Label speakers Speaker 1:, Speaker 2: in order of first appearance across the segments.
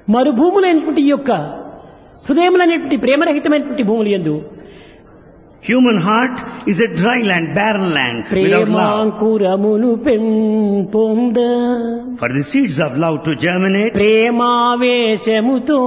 Speaker 1: మరుభూములైనటువంటి ఈ యొక్క హృదయములైనటువంటి ప్రేమరహితమైనటువంటి భూములు యందు
Speaker 2: Human heart is a dry land, barren land, without love.
Speaker 1: ప్రేమాంకురమును పెంపొంద
Speaker 2: For the seeds of love to germinate,
Speaker 1: ప్రేమావేశముతో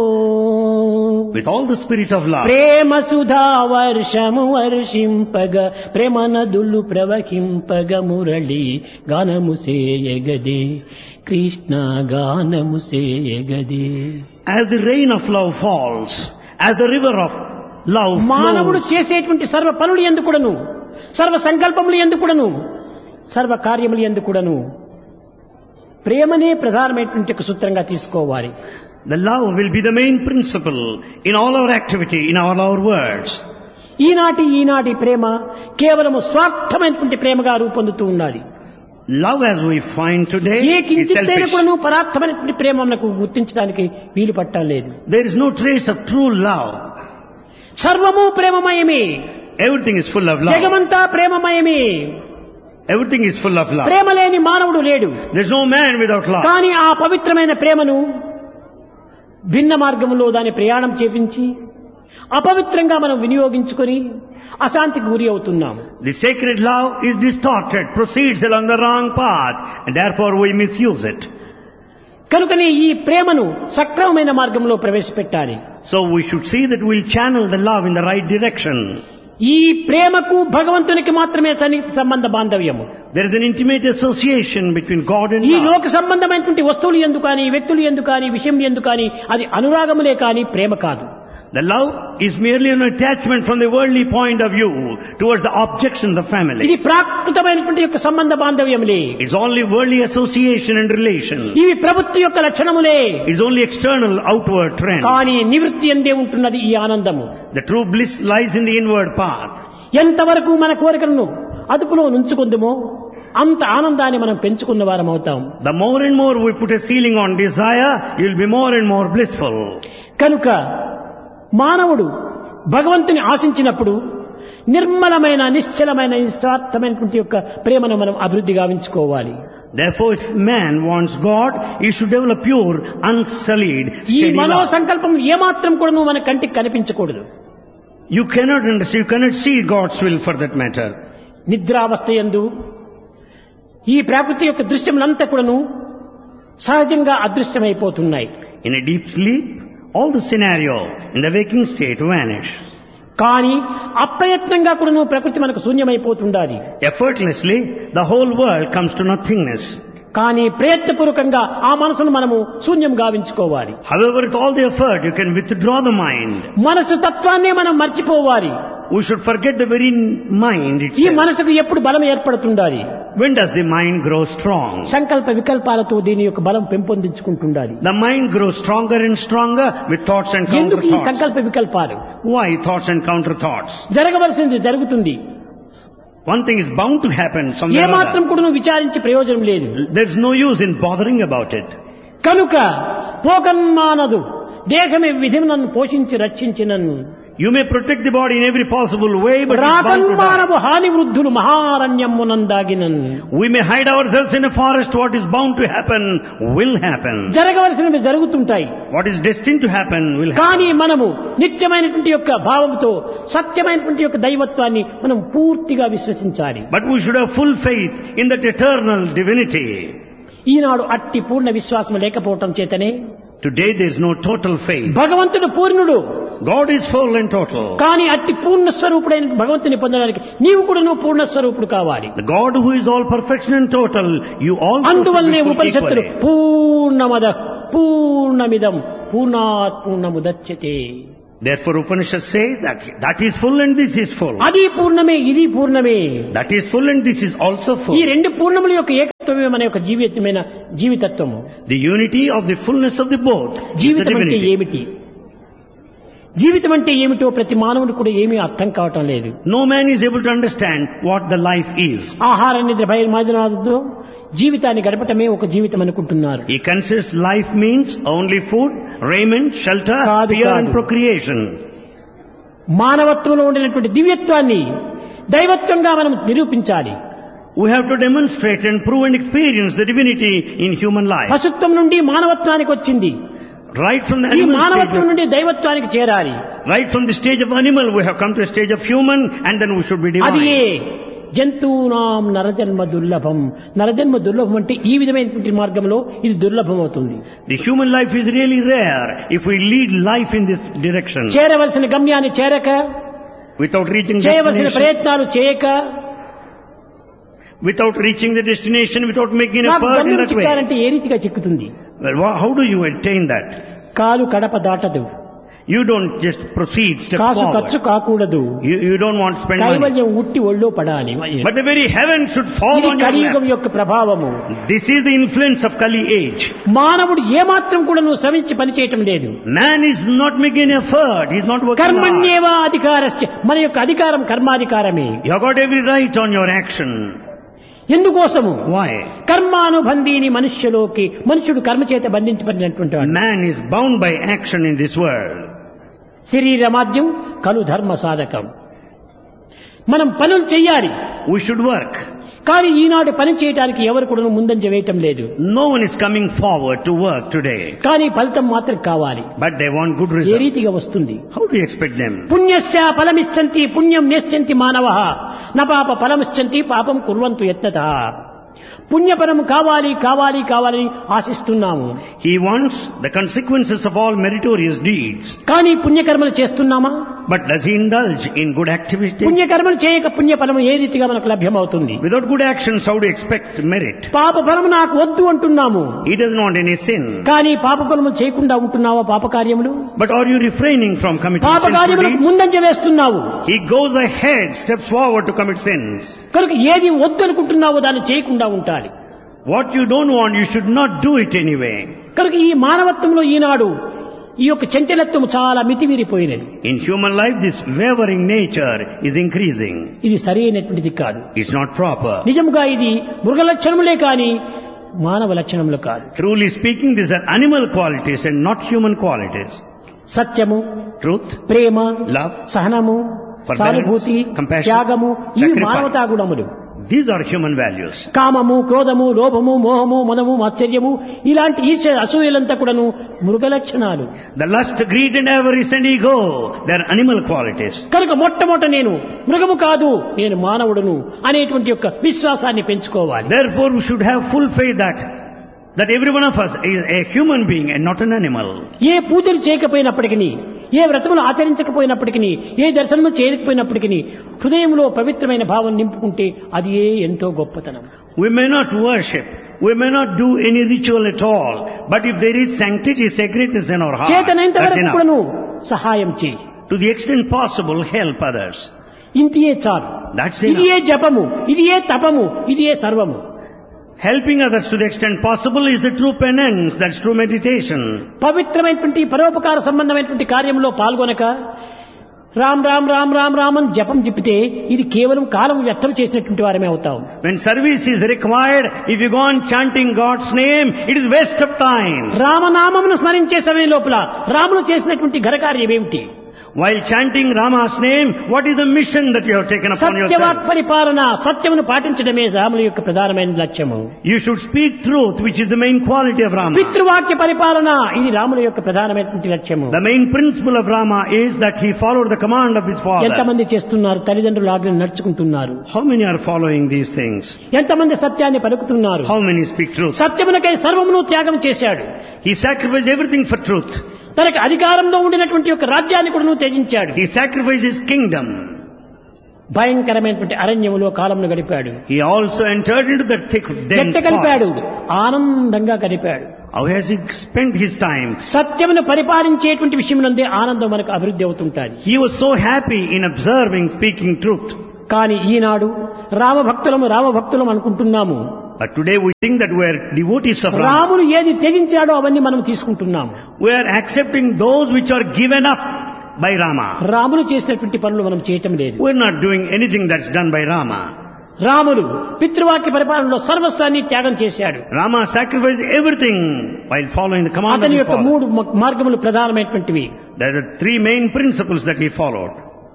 Speaker 2: with all the spirit of love,
Speaker 1: ప్రేమ సుధా వర్షము వర్షింపగ ప్రేమ నదులు ప్రవహింపగ మురళి గానము సేయగదే కృష్ణ గానము సేయగదే.
Speaker 2: as the rain of love falls, as the river of love
Speaker 1: మానవుడు
Speaker 2: flows,
Speaker 1: చేసేటువంటి సర్వ పనులు ఎందుకుడను, సర్వ సంకల్పములు ఎందుకుడను, సర్వ కార్యములు ఎందుకుడను ప్రేమనే ప్రధానమైనటువంటి ఒక సూత్రంగా తీసుకోవాలి.
Speaker 2: the love will be the main principle in all our activity, in all our words.
Speaker 1: ఈనాటి ప్రేమ కేవలము స్వార్థమైనటువంటి ప్రేమగా రూపొందుతూ ఉన్నది.
Speaker 2: Love as we find today
Speaker 1: A
Speaker 2: is
Speaker 1: కించిత్తైనా
Speaker 2: selfish.
Speaker 1: కూడా పరార్థమైనటువంటి ప్రేమ మనకు గుర్తించడానికి వీలు పట్టలేదు.
Speaker 2: There is no trace of true love.
Speaker 1: సర్వము ప్రేమమయమే,
Speaker 2: Everything is full of love.
Speaker 1: జగమంతా ప్రేమమయమే.
Speaker 2: Everything is full of love.
Speaker 1: ప్రేమ లేని మానవుడు లేడు.
Speaker 2: There is no man without love.
Speaker 1: కానీ ఆ పవిత్రమైన ప్రేమను భిన్న మార్గంలో దాని ప్రయాణం చేపించి అపవిత్రంగా మనం వినియోగించుకొని అశాంతికి గురి అవుతున్నాము.
Speaker 2: The sacred love is distorted, proceeds along the wrong path, and therefore we misuse it.
Speaker 1: కనుకనే ఈ ప్రేమను సక్రమమైన మార్గంలో ప్రవేశపెట్టాలి.
Speaker 2: So we should see that we'll channel the love in the right direction.
Speaker 1: ఈ ప్రేమకు భగవంతునికి మాత్రమే సన్నిహిత సంబంధ బాంధవ్యము.
Speaker 2: There is an intimate association between God and
Speaker 1: ఈ
Speaker 2: love.
Speaker 1: లోక సంబంధమైనటువంటి వస్తువులు ఎందు కానీ, వ్యక్తులు ఎందు కానీ, విషయం ఎందు కానీ అది అనురాగములే కానీ ప్రేమ కాదు.
Speaker 2: The love is merely an attachment from the worldly point of view towards the objects in the
Speaker 1: ఇది
Speaker 2: family.
Speaker 1: ప్రాకృతమైనటువంటి యొక్క సంబంధ బాంధవ్యములే.
Speaker 2: It's only worldly association and relation.
Speaker 1: ఇవి ప్రవృత్తి యొక్క లక్షణములే.
Speaker 2: It's only external, outward trend.
Speaker 1: కానీ నివృత్తి ఎందే ఉంటున్నది ఈ ఆనందము.
Speaker 2: The true bliss lies in the inward path.
Speaker 1: ఎంతవరకు మన కోరికలను అదుపులో నుంచుకుందుమో అంత ఆనందాన్ని మనం పెంచుకున్న వారం అవుతాం.
Speaker 2: The more and more we put a ceiling on desire, you'll be more and more blissful.
Speaker 1: కనుక మానవుడు భగవంతుని ఆశించినప్పుడు నిర్మలమైన నిశ్చలమైన నిస్వార్థమైనటువంటి యొక్క ప్రేమను మనం అభివృద్ధి గావించుకోవాలి.
Speaker 2: Therefore, if man wants God, he should develop pure, unsullied,
Speaker 1: ఈ
Speaker 2: steady
Speaker 1: మనో
Speaker 2: love.
Speaker 1: సంకల్పం ఏమాత్రం కూడా మన కంటికి కనిపించకూడదు.
Speaker 2: You cannot understand, you cannot see God's will for that matter.
Speaker 1: నిద్రావస్థ యందు ఈ ప్రకృతి యొక్క దృశ్యములంతా కూడాను సహజంగా అదృశ్యమైపోతున్నాయి.
Speaker 2: In a deep sleep, all the scenario in the waking state vanish.
Speaker 1: కానీ అప్రయత్నంగా కూడాను ప్రకృతి మనకు శూన్యమైపోతుండాలి.
Speaker 2: Effortlessly, the whole world comes to nothingness.
Speaker 1: కానీ ప్రయత్నపూర్వకంగా ఆ మనసును మనము శూన్యం గావించుకోవాలి.
Speaker 2: However, with all the effort, you can withdraw the mind.
Speaker 1: మనసు తత్వాన్నే మనం మర్చిపోవాలి.
Speaker 2: We should forget the very mind
Speaker 1: ఈ
Speaker 2: itself.
Speaker 1: మనసుకు ఎప్పుడు బలం ఏర్పడుతుండాలి?
Speaker 2: When does the mind grow strong?
Speaker 1: సంకల్ప వికల్పాలతో దీని యొక్క బలం పెంపొందించుకుంటుండాలి.
Speaker 2: The mind grows stronger and stronger with thoughts and
Speaker 1: ఎందుకు ఈ
Speaker 2: counter-thoughts.
Speaker 1: సంకల్ప వికల్పాలు?
Speaker 2: Why thoughts and counter-thoughts?
Speaker 1: జరగవలసింది జరుగుతుంది.
Speaker 2: One thing is bound to happen somewhere or
Speaker 1: ఏమాత్రం
Speaker 2: other.
Speaker 1: కూడా విచారించి ప్రయోజనం లేదు.
Speaker 2: There's no use in bothering about it.
Speaker 1: కనుక పోకన్మానదు దేహమే విధిని నన్ను పోషించి రక్షించినన్ను
Speaker 2: You may protect the body in every possible way, but it's bound to die.
Speaker 1: రాకన్మానవు హాని వృద్ధులు మహారణ్యమునందాగినన్
Speaker 2: We may hide ourselves in a forest. What is bound to happen will happen.
Speaker 1: జరగవలసినవి జరుగుతుంటాయి.
Speaker 2: What is destined to happen will happen.
Speaker 1: కానీ మనము నిత్యమైనటువంటి యొక్క భావంతో సత్యమైనటువంటి యొక్క దైవత్వాన్ని మనం పూర్తిగా విశ్వసించాలి.
Speaker 2: But we should have full faith in that eternal divinity.
Speaker 1: ఈనాడు అట్టి పూర్ణ విశ్వాసం లేకపోవటం చేతనే
Speaker 2: Today there is no total faith.
Speaker 1: భగవంతుడు పూర్ణుడు.
Speaker 2: God is full and total.
Speaker 1: కానీ అట్టి పూర్ణ స్వరూపుడైన భగవంతుని పొందడానికి నీవు కూడా పూర్ణ స్వరూపుడు కావాలి.
Speaker 2: The God who is all perfection and total, you also should
Speaker 1: అందువల్లనే
Speaker 2: be full
Speaker 1: ఉపనిషత్తులు
Speaker 2: equally.
Speaker 1: పూర్ణమద పూర్ణమిదం పూర్ణాత్ పూర్ణముదచ్యతే.
Speaker 2: Therefore Upanishads say that is full and this is full.
Speaker 1: అది పూర్ణమే, ఇది పూర్ణమే.
Speaker 2: That is full and this is also full.
Speaker 1: ఈ రెండు పూర్ణముల యొక్క ఏకత్వమే మన యొక్క జీవితత్వము.
Speaker 2: The unity of the fullness of the both is the
Speaker 1: జీవితం అంటే
Speaker 2: divinity.
Speaker 1: ఏమిటి? జీవితం అంటే ఏమిటో ప్రతి మానవుడు కూడా ఏమీ అర్థం కావటం లేదు.
Speaker 2: No man is able to understand what the life is.
Speaker 1: ఆహార నిద్ర భయమాదనాలతో జీవితాన్ని గడపటమే ఒక జీవితం అనుకుంటున్నారు.
Speaker 2: He considers life means only food, raiment, shelter,
Speaker 1: కాదు,
Speaker 2: fear and
Speaker 1: కాదు.
Speaker 2: procreation.
Speaker 1: మానవత్వంలో ఉండినటువంటి దివ్యత్వాన్ని దైవత్వంగా మనం నిరూపించాలి.
Speaker 2: We have to demonstrate and prove and experience the divinity in human life.
Speaker 1: పశుత్వం నుండి మానవత్వానికి వచ్చింది.
Speaker 2: Right from the
Speaker 1: ఈ
Speaker 2: animal
Speaker 1: మానవత్వం
Speaker 2: stage,
Speaker 1: నుండి దైవత్వానికి చేరాలి.
Speaker 2: right from the stage of animal, we have come to a stage of human, and then we should be
Speaker 1: అది ఏ
Speaker 2: divine.
Speaker 1: జంతువునాం నరజన్మ దుర్లభం. నరజన్మ దుర్లభం అంటే ఈ విధమైనటువంటి మార్గంలో ఇది దుర్లభం అవుతుంది.
Speaker 2: The human life is really rare if we lead life in this direction.
Speaker 1: చేరవలసిన గమ్యాన్ని చేరక,
Speaker 2: Without reaching
Speaker 1: చేయవలసిన
Speaker 2: destination,
Speaker 1: ప్రయత్నాలు చేయక,
Speaker 2: without reaching the destination, without making an
Speaker 1: నాకు
Speaker 2: effort in
Speaker 1: గమ్యం
Speaker 2: that way.
Speaker 1: చిక్కాలంటే ఏ రీతిగా చిక్కుతుంది?
Speaker 2: Well, how do you attain that?
Speaker 1: కాలు Kadapa దాటదు,
Speaker 2: You don't just proceed, step
Speaker 1: Kasu
Speaker 2: forward.
Speaker 1: ఖర్చు కాకూడదు,
Speaker 2: You don't want to spend money.
Speaker 1: కైవల్యం ఉట్టి ఒళ్ళో పడాలి.
Speaker 2: But the very heaven should fall
Speaker 1: ఇది
Speaker 2: on your
Speaker 1: కలియుగం
Speaker 2: lap.
Speaker 1: యొక్క ప్రభావము.
Speaker 2: This is the influence of Kali age.
Speaker 1: మానవుడు ఏమాత్రం కూడా నువ్వు శ్రమించి పనిచేయటం లేదు.
Speaker 2: Man is not making an effort. He is not working hard.
Speaker 1: కర్మణ్యేవా అధికారశ్చ, మన యొక్క అధికారం కర్మాధికారమే.
Speaker 2: You have got every right on your action.
Speaker 1: ఎందుకోసము?
Speaker 2: Why?
Speaker 1: కర్మానుబంధీని మనుష్యులోకి, మనుషుడు కర్మ చేత బంధించబడినటువంటి వాడు.
Speaker 2: Man is bound by action in this world.
Speaker 1: శరీరమాద్యం కలు ధర్మ సాధకం. మనం పనులు చెయ్యాలి,
Speaker 2: We should work.
Speaker 1: కానీ ఈనాడు పని చేయడానికి ఎవరు కూడా ముందంజ వేయటం లేదు.
Speaker 2: No one is coming forward to work today.
Speaker 1: కానీ ఫలితం మాత్రం కావాలి.
Speaker 2: But they want good
Speaker 1: A
Speaker 2: results.
Speaker 1: రీతిగా వస్తుంది?
Speaker 2: How do you expect them?
Speaker 1: పుణ్యస్య ఫలమిచ్చంతి పుణ్యం నేశ్చంతి మానవః న పాప ఫలమిచ్చంతి పాపం కుర్వంతు యత్నతః. పుణ్యఫలము కావాలి కావాలి కావాలని ఆశిస్తున్నాము,
Speaker 2: He wants the consequences of all meritorious deeds.
Speaker 1: కానీ పుణ్యకర్మలు చేస్తున్నామా?
Speaker 2: But does he indulge in good activity?
Speaker 1: పుణ్యకర్మలు చేయక పుణ్యఫలము ఏ రీతిగా మనకు లభ్యమవుతుంది?
Speaker 2: Without good actions, how do you expect merit?
Speaker 1: పాప ఫలము నాకు వద్దు అంటున్నాము,
Speaker 2: He doesn't want any sin.
Speaker 1: కానీ పాప ఫలము చేయకుండా ఉంటున్నావా? పాప కార్యములు,
Speaker 2: But are you refraining from committing
Speaker 1: పాప
Speaker 2: sinful
Speaker 1: కార్యములకు
Speaker 2: deeds?
Speaker 1: ముందంజ వేస్తున్నావు.
Speaker 2: He goes ahead, steps forward to commit sins.
Speaker 1: కనుక ఏది వద్దు అనుకుంటున్నావో దాన్ని చేయకుండా ఉండాలి.
Speaker 2: What you don't want, you should not do it anyway.
Speaker 1: కనుక ఈ మానవత్వంలో ఈనాడు ఈ యొక్క చంచలత్వం చాలా మితిమీరిపోయినది.
Speaker 2: In human life, this wavering nature is increasing.
Speaker 1: ఇది సరైనటువంటిది కాదు.
Speaker 2: It's not proper.
Speaker 1: నిజముగా ఇది మృగ లక్షణములే కానీ మానవ లక్షణములు కాదు.
Speaker 2: Truly speaking, these are animal qualities and not human qualities.
Speaker 1: సత్యము,
Speaker 2: Truth,
Speaker 1: ప్రేమ,
Speaker 2: love,
Speaker 1: సహనము,
Speaker 2: forbearance,
Speaker 1: సానుభూతి,
Speaker 2: compassion,
Speaker 1: త్యాగము, ఇవి
Speaker 2: sacrifice.
Speaker 1: మానవతా గుణములు.
Speaker 2: These are human values.
Speaker 1: కామము, క్రోధము, లోభము, మోహము, మదము, మాత్సర్యము ఇలాంటి ఈర్ష్య అసూయలంతా కూడాను మృగ లక్షణాలు.
Speaker 2: The lust, greed and avarice and ego, they are animal qualities.
Speaker 1: కనుక మొట్టమొదట నేను మృగము కాదు, నేను మానవుడును అనేటువంటి యొక్క విశ్వాసాన్ని పెంచుకోవాలి.
Speaker 2: Therefore, we should have full faith that every one of us is a human being and not an animal.
Speaker 1: ఏ పూజలు చేయకపోయినప్పటికీ, ఏ వ్రతములు ఆచరించకపోయినప్పటికీ, ఏ దర్శనము చేయకపోయినప్పటికీ హృదయంలో పవిత్రమైన భావం నింపుకుంటే అది ఎంతో గొప్పతనం.
Speaker 2: We may not worship, we may not do any ritual at all, but if there is sanctity, sacredness in our heart,
Speaker 1: చేతనంత
Speaker 2: that's
Speaker 1: వరకు
Speaker 2: enough.
Speaker 1: కూడాను సహాయం చేయి.
Speaker 2: To the extent possible, help others.
Speaker 1: ఇంతియే చాలు.
Speaker 2: That's
Speaker 1: ఇది
Speaker 2: enough.
Speaker 1: ఏ జపము, ఇది ఏ తపము, ఇది ఏ సర్వము.
Speaker 2: Helping others to the extent possible is the true penance, that's true meditation.
Speaker 1: పవిత్రమైనటువంటి పరోపకార సంబంధమైనటువంటి కార్యంలో పాల్గొనక రామ్ రామ్ రామ్ రామ్ రామ్ అని జపం చెప్పితే ఇది కేవలం కాలం వ్యర్థం చేసినటువంటి వారమే అవుతాం.
Speaker 2: When service is required, if you go on chanting God's name, it is waste of time.
Speaker 1: రామనామమును స్మరించే సమయం లోపల రాములు చేసినటువంటి ఘనకార్యం ఏమిటి?
Speaker 2: While chanting Rama's name, what is the mission that you have taken upon
Speaker 1: సత్యవాక్
Speaker 2: yourself?
Speaker 1: పరిపాలన, సత్యమును పాటించడమే రాముల యొక్క ప్రధానమైన లక్ష్యము.
Speaker 2: You should speak truth, which is the main quality of Rama.
Speaker 1: పితృవాక్య పరిపాలన, ఇది రాముల యొక్క ప్రధానమైనటువంటి లక్ష్యము.
Speaker 2: The main principle of Rama is that he followed the command of his father.
Speaker 1: ఎంతమంది చేస్తున్నారు? తల్లిదండ్రుల ఆజ్ఞను నడుచుకుంటున్నారు.
Speaker 2: How many are following these things?
Speaker 1: ఎంతమంది సత్యాన్ని పలుకుతున్నారు?
Speaker 2: How many speak truth?
Speaker 1: సత్యమునకై సర్వమును త్యాగం చేశాడు.
Speaker 2: He sacrificed everything for truth.
Speaker 1: తనకు అధికారంలో ఉండినటువంటి యొక్క రాజ్యాన్ని కూడా త్యజించాడు.
Speaker 2: He sacrificed his kingdom.
Speaker 1: భయంకరమైనటువంటి అరణ్యములో కాలమును గడిపాడు.
Speaker 2: He also entered into the thick dense
Speaker 1: ఎంత గడిపాడు?
Speaker 2: forest.
Speaker 1: ఆనందంగా గడిపాడు.
Speaker 2: How has he spent his time?
Speaker 1: సత్యమును పరిపాలించేటువంటి విషయంలోనే ఆనందం మనకు అభివృద్ధి అవుతుంటుంది.
Speaker 2: He was so happy in observing, speaking truth.
Speaker 1: కానీ ఈనాడు రామభక్తులం అనుకుంటున్నాము.
Speaker 2: But today we think that we are devotees of Rama.
Speaker 1: రాముడు ఏది త్యజించాడో అవన్నీ మనం తీసుకుంటున్నాము.
Speaker 2: We are accepting those which are given up by Rama.
Speaker 1: రాముడు చేసినటువంటి పనులు మనం చేయటం లేదు.
Speaker 2: We are not doing anything that's done by Rama.
Speaker 1: రాముడు పితృవాక్య పరిపాలనలో సర్వస్వాన్ని త్యాగం చేశాడు.
Speaker 2: Rama sacrificed everything while following the command of
Speaker 1: అతని
Speaker 2: his
Speaker 1: యొక్క
Speaker 2: father.
Speaker 1: 3 మార్గములు ప్రధానమైనటువంటివి.
Speaker 2: There are 3 main principles that he followed.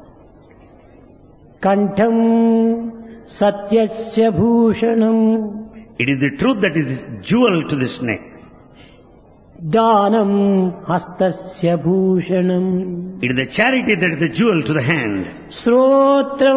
Speaker 1: కంఠం సత్యస్య Bhushanam,
Speaker 2: It is the truth that is jewel to this neck.
Speaker 1: దానం హస్తస్య Bhushanam.
Speaker 2: It is the charity that is the jewel to the hand.
Speaker 1: శ్రోత్రం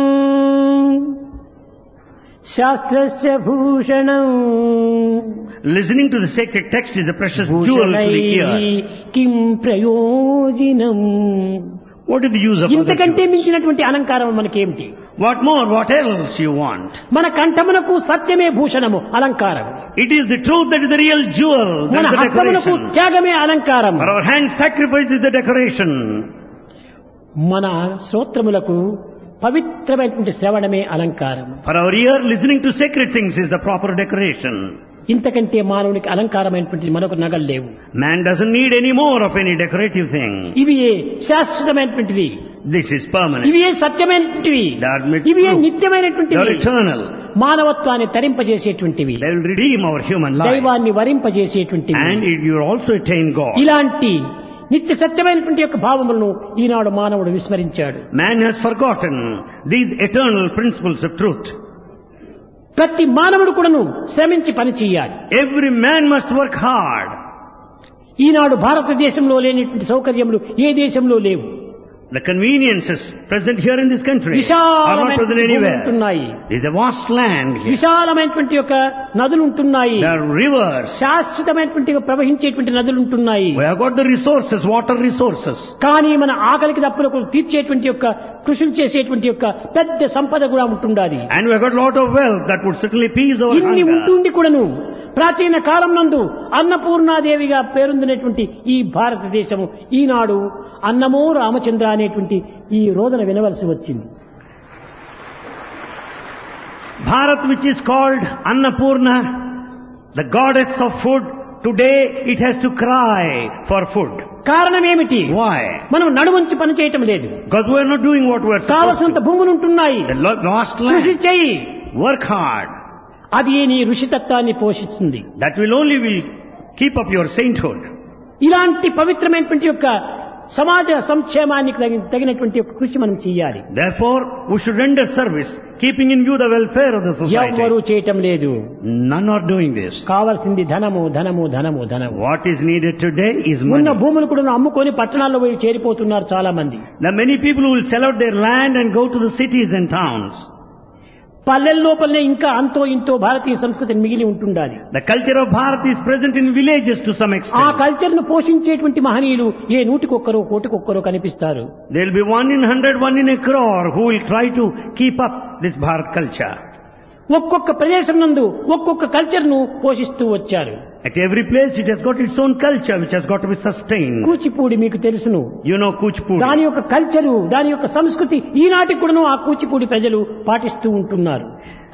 Speaker 1: శాస్త్రస్య Bhushanam.
Speaker 2: Listening to the sacred text is a precious jewel to the ear.
Speaker 1: కిం ప్రయోజనం.
Speaker 2: What is the use of other
Speaker 1: ఇంతకంటే
Speaker 2: jewels?
Speaker 1: మించినటువంటి అలంకారం మనకేమిటి?
Speaker 2: What more? What else you want?
Speaker 1: మన కంఠమునకు సత్యమే భూషణము, అలంకారం.
Speaker 2: It is the truth that is the real jewel.
Speaker 1: మన
Speaker 2: That is the
Speaker 1: హస్తమునకు
Speaker 2: decoration.
Speaker 1: త్యాగమే అలంకారం.
Speaker 2: For our hand, sacrifice is the decoration.
Speaker 1: మన శ్రోత్రములకు పవిత్రమైనటువంటి శ్రవణమే అలంకారం.
Speaker 2: For our ear, listening to sacred things is the proper decoration.
Speaker 1: ఇంతకంటే మానవునికి అలంకారమైనటువంటి మరొక నగలు లేవు.
Speaker 2: Man doesn't need any more of any decorative thing.
Speaker 1: ఇవి శాశ్వతమైనటువంటివి,
Speaker 2: This is permanent.
Speaker 1: ఇవి సత్యమైనటువంటివి,
Speaker 2: They are made
Speaker 1: ఇవి
Speaker 2: true. They are
Speaker 1: నిత్యమైనటువంటివి,
Speaker 2: eternal.
Speaker 1: మానవత్వాన్ని తరింపజేసేటువంటివి,
Speaker 2: They will redeem our human life.
Speaker 1: దైవాన్ని వరింపజేసేటువంటివి.
Speaker 2: And you will also attain God.
Speaker 1: ఇలాంటి నిత్య సత్యమైనటువంటి యొక్క భావములను ఈనాడు మానవుడు విస్మరించాడు.
Speaker 2: Man has forgotten these eternal principles of truth.
Speaker 1: ప్రతి మానవుడు కూడాను శ్రమించి పని చేయాలి.
Speaker 2: Every man must work hard.
Speaker 1: ఈనాడు భారతదేశంలో లేనటువంటి సౌకర్యములు ఏ దేశంలో లేవు.
Speaker 2: The conveniences present here in this country are not
Speaker 1: విశాలమైన
Speaker 2: present
Speaker 1: భూములు
Speaker 2: anywhere.
Speaker 1: ఉంటున్నాయి,
Speaker 2: There is a vast land here.
Speaker 1: విశాలమైనటువంటి యొక్క నదులు ఉంటున్నాయి,
Speaker 2: There are rivers.
Speaker 1: శాశ్వతమైనటువంటి ప్రవహించేటువంటి నదులు ఉంటున్నాయి.
Speaker 2: We have got the resources, water resources.
Speaker 1: కానీ మన ఆకలికి దప్పులకు తీర్చేటువంటి యొక్క కృషులు చేసేటువంటి యొక్క పెద్ద సంపద కూడా ఉంటుండాలి.
Speaker 2: And we have got a lot of wealth that would certainly appease our
Speaker 1: ఇన్ని
Speaker 2: hunger.
Speaker 1: ఉంటుండి కూడాను ప్రాచీన కాలం నందు అన్నపూర్ణాదేవిగా పేరొందినటువంటి ఈ భారతదేశము ఈనాడు అన్నమో రామచంద్ర అనేటువంటి ఈ రోదన వినవలసి వచ్చింది.
Speaker 2: Bharat, which is called Annapurna, the goddess of food, today it has to cry for food.
Speaker 1: కారణం ఏమిటి?
Speaker 2: Why?
Speaker 1: మనం నడువంచి పని చేయటం లేదు.
Speaker 2: Because we are not doing what we are supposed
Speaker 1: కావలసినంత
Speaker 2: to.
Speaker 1: భూములు ఉంటున్నాయి,
Speaker 2: The lost
Speaker 1: కృషి
Speaker 2: land.
Speaker 1: చెయ్యి.
Speaker 2: Work hard.
Speaker 1: అది నీ ఋషితత్వాన్ని పోషిస్తుంది.
Speaker 2: That will keep up your sainthood.
Speaker 1: ఇలాంటి పవిత్రమైనటువంటి యొక్క సమాజ సంక్షేమానికి తగినటువంటి యొక్క కృషి మనం చేయాలి.
Speaker 2: Therefore, we should render service, keeping in view the welfare of the society.
Speaker 1: ఎవ్వరూ చేయటం లేదు.
Speaker 2: None are doing this.
Speaker 1: కావాల్సింది ధనము ధనము ధనము ధనము.
Speaker 2: What is needed today is
Speaker 1: ఉన్న
Speaker 2: money.
Speaker 1: భూములు కూడా అమ్ముకొని పట్టణాల్లో పోయి చేరిపోతున్నారు చాలా మంది.
Speaker 2: There are many people who will sell out their land and go to the cities and towns.
Speaker 1: పల్లెల లోపలనే ఇంకా అంతో ఇంతో భారతీయ సంస్కృతి మిగిలి ఉంటుండాలి.
Speaker 2: The culture of Bharat is present in villages to some
Speaker 1: ఆ
Speaker 2: extent.
Speaker 1: కల్చర్ ను పోషించేటువంటి మహనీయులు ఏ నూటికొక్కరో కోటికొక్కరో కనిపిస్తారు.
Speaker 2: There will be 1 in 100, 1 in a crore who will try to keep up this Bharat culture.
Speaker 1: ఒక్కొక్క ప్రదేశం నందు ఒక్కొక్క కల్చర్ ను పోషిస్తూ వచ్చారు.
Speaker 2: At every place it has got its own culture which has got to be sustained.
Speaker 1: Kuchipudi మీకు తెలుసును.
Speaker 2: You know Kuchipudi.
Speaker 1: దాని యొక్క కల్చరు, దాని యొక్క సంస్కృతి ఈనాటికి కూడాను ఆ కూచిపూడి ప్రజలు పాటిస్తూ ఉంటున్నారు.